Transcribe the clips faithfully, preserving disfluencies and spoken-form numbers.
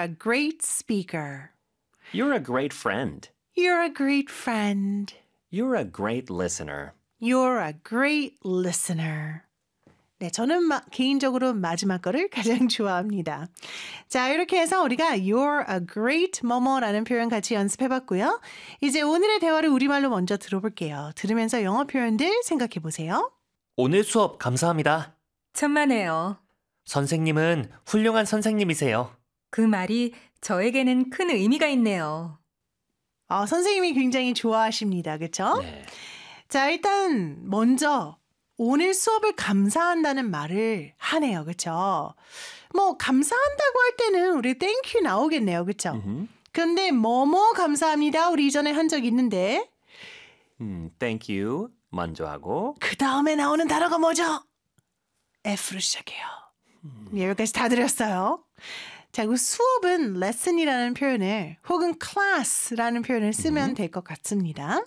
a great speaker. You're a great friend. You're a great friend. You're a great listener. You're a great listener. 네, 저는 마, 개인적으로 마지막 거를 가장 좋아합니다. 자, 이렇게 해서 우리가 You're a great 뭐뭐라는 표현 같이 연습해봤고요. 이제 오늘의 대화를 우리말로 먼저 들어볼게요. 들으면서 영어 표현들 생각해보세요. 오늘 수업 감사합니다. 천만에요. 선생님은 훌륭한 선생님이세요. 그 말이 저에게는 큰 의미가 있네요. 어, 선생님이 굉장히 좋아하십니다. 그렇죠? 네. 자, 일단 먼저 오늘 수업을 감사한다는 말을 하네요. 그렇죠? 뭐 감사한다고 할 때는 우리 땡큐 나오겠네요. 그렇죠? 음흠. 그런데 뭐뭐 감사합니다. 우리 이전에 한 적 있는데 음, thank you 먼저 하고 그 다음에 나오는 단어가 뭐죠? F로 시작해요. 음. 여기까지 다 드렸어요. 자, 그 수업은 lesson이라는 표현을 혹은 class라는 표현을 쓰면 음. 될 것 같습니다.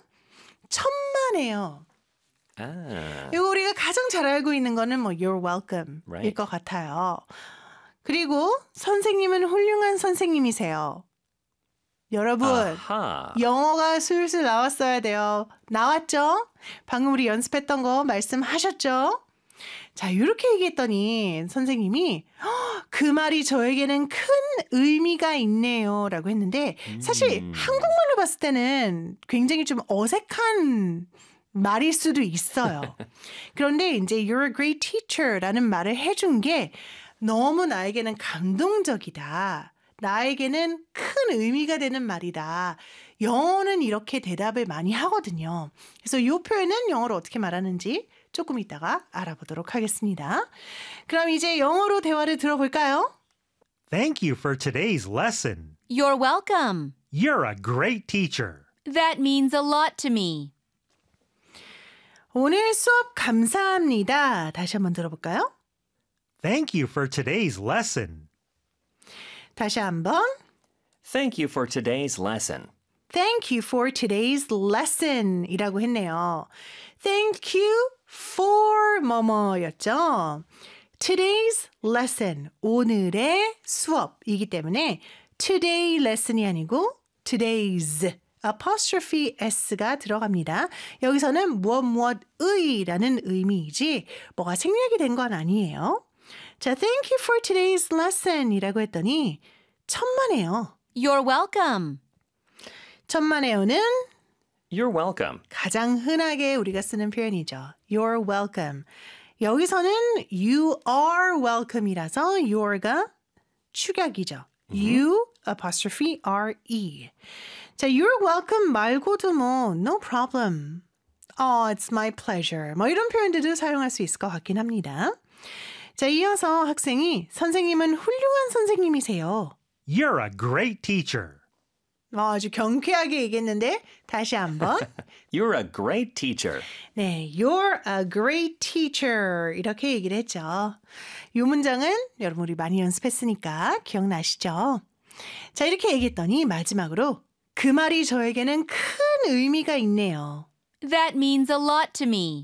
천만에요. 아, 이거 우리가 가장 잘 알고 있는 거는 뭐 you're welcome 일 Right. 것 같아요. 그리고 선생님은 훌륭한 선생님이세요. 여러분 아하. 영어가 술술 나왔어야 돼요. 나왔죠? 방금 우리 연습했던 거 말씀하셨죠? 자, 이렇게 얘기했더니 선생님이 그 말이 저에게는 큰 의미가 있네요 라고 했는데 사실 음. 한국말로 봤을 때는 굉장히 좀 어색한 말일 수도 있어요. 그런데 이제 You're a great teacher라는 말을 해준 게 너무 나에게는 감동적이다. 나에게는 큰 의미가 되는 말이다. 영어는 이렇게 대답을 많이 하거든요. 그래서 이 표현은 영어로 어떻게 말하는지 조금 이따가 알아보도록 하겠습니다. 그럼 이제 영어로 대화를 들어볼까요? Thank you for today's lesson. You're welcome. You're a great teacher. That means a lot to me. 오늘 수업 감사합니다. 다시 한번 들어볼까요? Thank you for today's lesson. 다시 한번. Thank you for today's lesson. Thank you for today's lesson 이라고 했네요. Thank you for 뭐뭐였죠. Today's lesson, 오늘의 수업이기 때문에 today lesson이 아니고 today's apostrophe s가 들어갑니다. 여기서는 무엇 무엇의라는 의미이지 뭐가 생략이 된 건 아니에요. 자, thank you for today's lesson 이라고 했더니 천만에요. You're welcome. 천만에요는 You're welcome. 가장 흔하게 우리가 쓰는 표현이죠. You're welcome. 여기서는 you are welcome이라서 you're가 축약이죠. You apostrophe re. 자, you're welcome 말고도 뭐 no problem. Oh, it's my pleasure. 뭐 이런 표현들도 사용할 수 있을 것 같긴 합니다. 자, 이어서 학생이 선생님은 훌륭한 선생님이세요. You're a great teacher. 어, 아주 경쾌하게 얘기했는데 다시 한번. You're a great teacher. 네, you're a great teacher 이렇게 얘기를 했죠. 이 문장은 여러분 우리 많이 연습했으니까 기억나시죠? 자, 이렇게 얘기했더니 마지막으로 그 말이 저에게는 큰 의미가 있네요. That means a lot to me.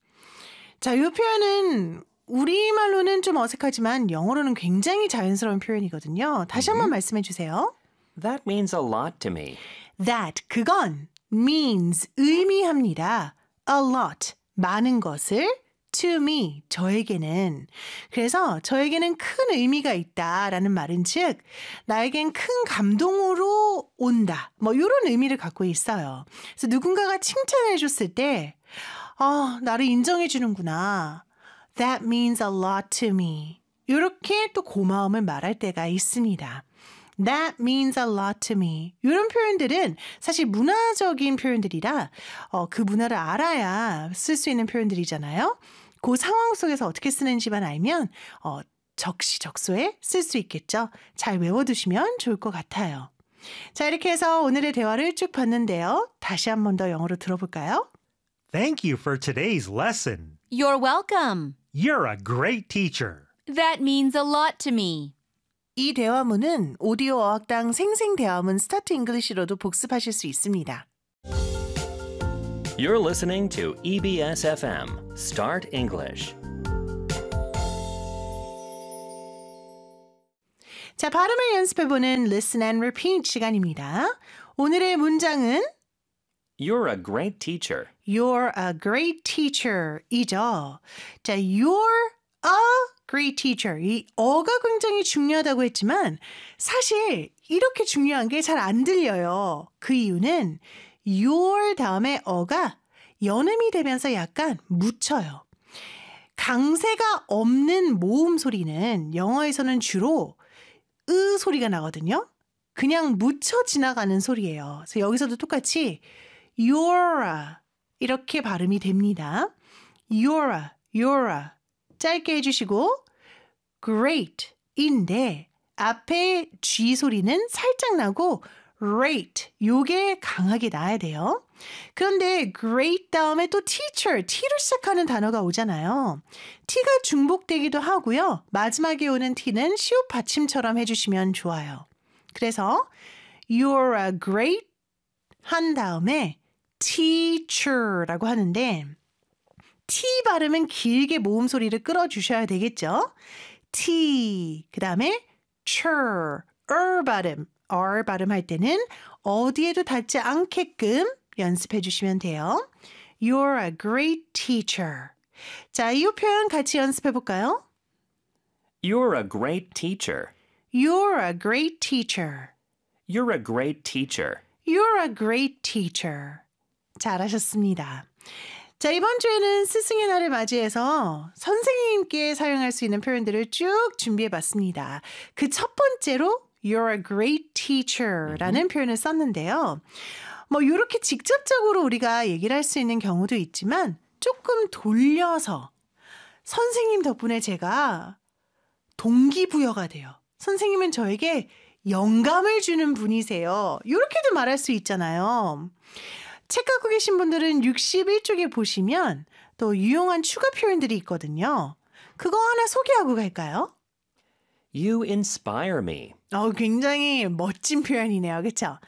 자, 이 표현은 우리말로는 좀 어색하지만 영어로는 굉장히 자연스러운 표현이거든요. 다시 한번 말씀해 주세요. That means a lot to me. That, 그건 means, 의미합니다. A lot, 많은 것을 to me, 저에게는. 그래서 저에게는 큰 의미가 있다라는 말은 즉 나에겐 큰 감동으로 온다. 뭐 이런 의미를 갖고 있어요. 그래서 누군가가 칭찬해 줬을 때 아, 나를 인정해 주는구나. That means a lot to me. 이렇게 또 고마움을 말할 때가 있습니다. That means a lot to me. 이런 표현들은 사실 문화적인 표현들이라 어, 그 문화를 알아야 쓸 수 있는 표현들이잖아요. 그 상황 속에서 어떻게 쓰는지만 알면 어, 적시적소에 쓸 수 있겠죠. 잘 외워두시면 좋을 것 같아요. 자, 이렇게 해서 오늘의 대화를 쭉 봤는데요. 다시 한 번 더 영어로 들어볼까요? Thank you for today's lesson. You're welcome. You're a great teacher. That means a lot to me. 이 대화문은 오디오 어학당 생생대화문 스타트 잉글리시로도 복습하실 수 있습니다. You're listening to E B S F M, Start English. 자, 발음을 연습해보는 Listen and Repeat 시간입니다. 오늘의 문장은 You're a great teacher. You're a great teacher 이죠. 자, You're a great teacher. 이 어가 굉장히 중요하다고 했지만 사실 이렇게 중요한 게 잘 안 들려요. 그 이유는 your 다음에 어가 연음이 되면서 약간 묻혀요. 강세가 없는 모음 소리는 영어에서는 주로 으 소리가 나거든요. 그냥 묻혀 지나가는 소리예요. 그래서 여기서도 똑같이 you're a 이렇게 발음이 됩니다. you're a, you're a 짧게 해주시고 great 인데 앞에 G 소리는 살짝 나고 rate 요게 강하게 나야 돼요. 그런데 great 다음에 또 teacher, T로 시작하는 단어가 오잖아요. T가 중복되기도 하고요. 마지막에 오는 T는 시옷 받침처럼 해주시면 좋아요. 그래서 you're a great 한 다음에 teacher라고 하는데 T 발음은 길게 모음 소리를 끌어주셔야 되겠죠. T 그 다음에 cher, er 발음, R 발음할 때는 어디에도 닿지 않게끔 연습해 주시면 돼요. You're a great teacher. 자, 이 표현 같이 연습해 볼까요? You're a great teacher. You're a great teacher. You're a great teacher. You're a great teacher. 잘하셨습니다. 자, 이번 주에는 스승의 날을 맞이해서 선생님께 사용할 수 있는 표현들을 쭉 준비해 봤습니다. 그 첫 번째로 You're a great teacher라는 mm-hmm. 표현을 썼는데요. 뭐 이렇게 직접적으로 우리가 얘기를 할 수 있는 경우도 있지만 조금 돌려서 선생님 덕분에 제가 동기부여가 돼요. 선생님은 저에게 영감을 주는 분이세요. 이렇게도 말할 수 있잖아요. 책 갖고 계신 분들은 육십일 쪽에 보시면 또 유용한 추가 표현들이 있거든요. 그거 하나 소개하고 갈까요? You inspire me. 어, 굉장히 멋진 표현이네요. 그렇죠?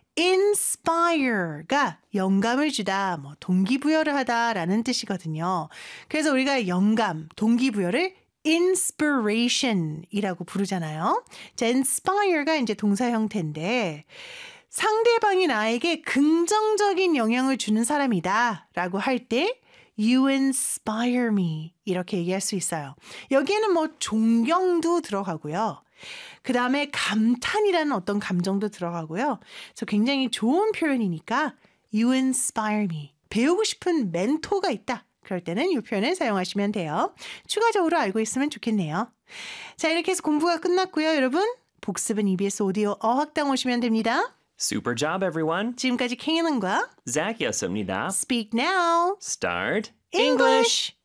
inspire가 영감을 주다, 뭐 동기부여를 하다라는 뜻이거든요. 그래서 우리가 영감, 동기부여를 inspiration이라고 부르잖아요. 자, inspire가 이제 동사 형태인데 상대방이 나에게 긍정적인 영향을 주는 사람이다 라고 할 때 You inspire me 이렇게 얘기할 수 있어요. 여기에는 뭐 존경도 들어가고요. 그 다음에 감탄이라는 어떤 감정도 들어가고요. 그래서 굉장히 좋은 표현이니까 You inspire me. 배우고 싶은 멘토가 있다. 그럴 때는 이 표현을 사용하시면 돼요. 추가적으로 알고 있으면 좋겠네요. 자, 이렇게 해서 공부가 끝났고요. 여러분, 복습은 이비에스 오디오 어학당 오시면 됩니다. Super job, everyone. 지금까지 케이는과 Zachy였습니다. Speak Now. Start English.